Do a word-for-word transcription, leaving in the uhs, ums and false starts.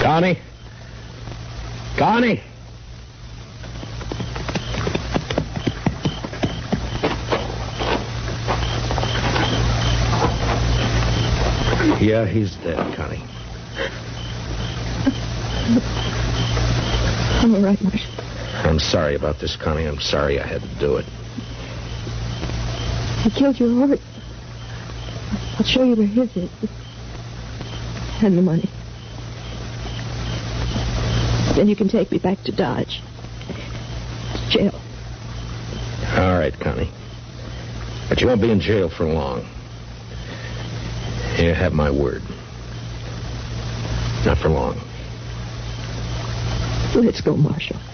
Connie? Connie? Yeah, he's dead, Connie. I'm all right, Marshal. I'm sorry about this, Connie. I'm sorry I had to do it. He killed your horse. I'll show you where his is. And the money. Then you can take me back to Dodge. Jail. All right, Connie. But you won't be in jail for long. You have my word. Not for long. Let's go, Marshal.